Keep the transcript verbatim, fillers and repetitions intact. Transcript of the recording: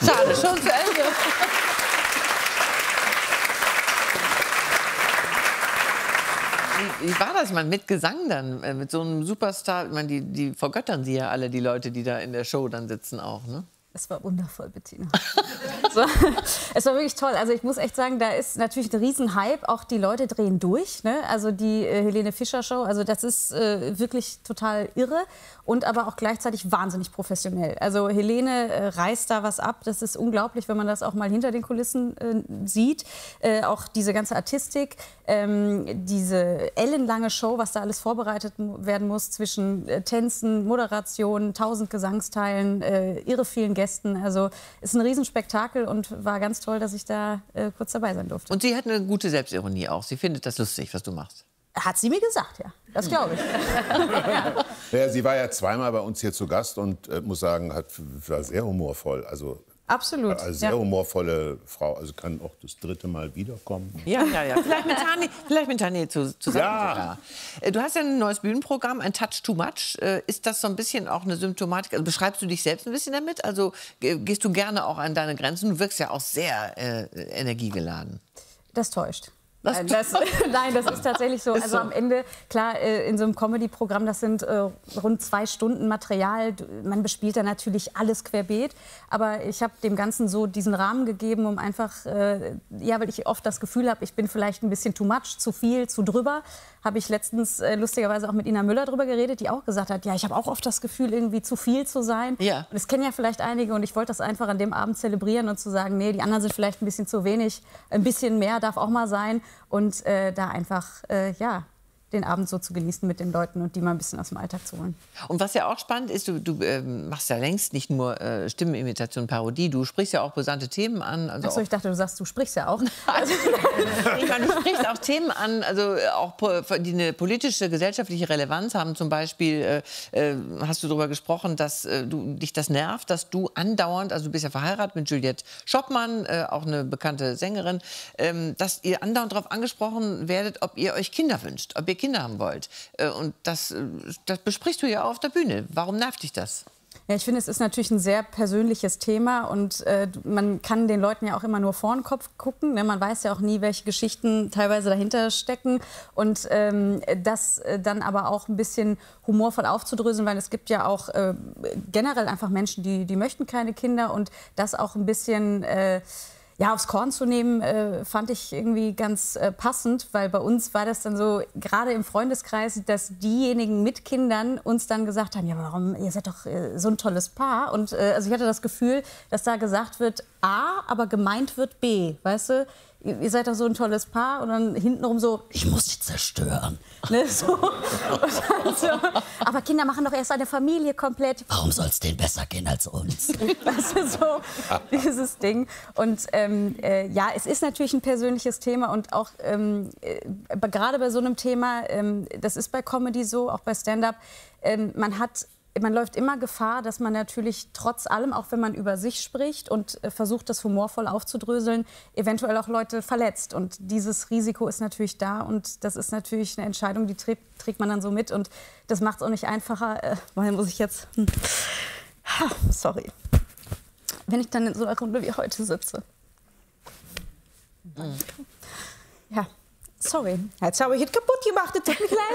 Schade, schon zu Ende. Wie, wie war das mal mit Gesang dann, äh, mit so einem Superstar? Ich meine, die, die vergöttern sie ja alle, die Leute, die da in der Show dann sitzen auch, ne? Es war wundervoll, Bettina. So, es war wirklich toll. Also ich muss echt sagen, da ist natürlich ein Riesenhype. Auch die Leute drehen durch. Ne? Also die äh, Helene Fischer Show, also das ist äh, wirklich total irre und aber auch gleichzeitig wahnsinnig professionell. Also Helene äh, reißt da was ab. Das ist unglaublich, wenn man das auch mal hinter den Kulissen äh, sieht. Äh, auch diese ganze Artistik, ähm, diese ellenlange Show, was da alles vorbereitet werden muss zwischen äh, Tänzen, Moderation, tausend Gesangsteilen, äh, irre vielen Gästen. Also ist ein Riesenspektakel und war ganz toll, dass ich da äh, kurz dabei sein durfte. Und sie hat eine gute Selbstironie auch. Sie findet das lustig, was du machst. Hat sie mir gesagt, ja. Das glaube ich. Ja, sie war ja zweimal bei uns hier zu Gast und äh, muss sagen, hat, war sehr humorvoll. Also, Absolut. Eine sehr ja. humorvolle Frau. Also kann auch das dritte Mal wiederkommen. Ja, ja, ja. Vielleicht mit Tani, vielleicht mit Tani zu, zusammen. Ja. Du hast ja ein neues Bühnenprogramm, ein Touch Too Much. Ist das so ein bisschen auch eine Symptomatik? Also beschreibst du dich selbst ein bisschen damit? Also gehst du gerne auch an deine Grenzen? Du wirkst ja auch sehr äh, energiegeladen. Das täuscht. Das Nein, das, nein, das ist tatsächlich so. Ist also so. am Ende, klar, äh, in so einem Comedy-Programm, das sind äh, rund zwei Stunden Material. Man bespielt da natürlich alles querbeet. Aber ich habe dem Ganzen so diesen Rahmen gegeben, um einfach, äh, ja, weil ich oft das Gefühl habe, ich bin vielleicht ein bisschen too much, zu viel, zu drüber. Habe ich letztens äh, lustigerweise auch mit Ina Müller drüber geredet, die auch gesagt hat, ja, ich habe auch oft das Gefühl, irgendwie zu viel zu sein. Ja. Und das kennen ja vielleicht einige und ich wollte das einfach an dem Abend zelebrieren und zu sagen, nee, die anderen sind vielleicht ein bisschen zu wenig, ein bisschen mehr darf auch mal sein. Und äh, da einfach, äh, ja, den Abend so zu genießen mit den Leuten und die mal ein bisschen aus dem Alltag zu holen. Und was ja auch spannend ist, du, du äh, machst ja längst nicht nur äh, Stimmenimitation, Parodie, du sprichst ja auch brisante Themen an. Also Achso, ich dachte, du sagst, du sprichst ja auch. Also, ich meine, du sprichst auch Themen an, also auch die eine politische, gesellschaftliche Relevanz haben. Zum Beispiel äh, hast du darüber gesprochen, dass äh, du, dich das nervt, dass du andauernd, also du bist ja verheiratet mit Juliette Schoppmann, äh, auch eine bekannte Sängerin, ähm, dass ihr andauernd darauf angesprochen werdet, ob ihr euch Kinder wünscht, ob ihr Kinder haben wollt. Äh, und das, das besprichst du ja auf der Bühne. Warum nervt dich das? Ja, ich finde, es ist natürlich ein sehr persönliches Thema und äh, man kann den Leuten ja auch immer nur vor den Kopf gucken. Ne? Man weiß ja auch nie, welche Geschichten teilweise dahinter stecken. Und ähm, das äh, dann aber auch ein bisschen humorvoll aufzudröseln, weil es gibt ja auch äh, generell einfach Menschen, die, die möchten keine Kinder und das auch ein bisschen... Äh, Ja, aufs Korn zu nehmen, äh, fand ich irgendwie ganz äh, passend, weil bei uns war das dann so, gerade im Freundeskreis, dass diejenigen mit Kindern uns dann gesagt haben, ja, warum, ihr seid doch äh, so ein tolles Paar. Und äh, also ich hatte das Gefühl, dass da gesagt wird A, aber gemeint wird B, weißt du? Ihr, ihr seid doch so ein tolles Paar und dann hintenrum so, ich muss dich zerstören. Ne, so. Und so. Aber Kinder machen doch erst eine Familie komplett. Warum soll es denen besser gehen als uns? Weißt du, so dieses Ding. Und ähm, äh, ja, es ist natürlich ein persönliches Thema und auch ähm, äh, gerade bei so einem Thema, ähm, das ist bei Comedy so, auch bei Stand-up, ähm, man hat Man läuft immer Gefahr, dass man natürlich trotz allem, auch wenn man über sich spricht und äh, versucht, das humorvoll aufzudröseln, eventuell auch Leute verletzt. Und dieses Risiko ist natürlich da und das ist natürlich eine Entscheidung, die trägt, trägt man dann so mit. Und das macht es auch nicht einfacher. Äh, weil muss ich jetzt... Hm. Ha, sorry. Wenn ich dann in so einer Runde wie heute sitze. Mhm. Ja, sorry. Jetzt habe ich es kaputt gemacht, es tut mir leid.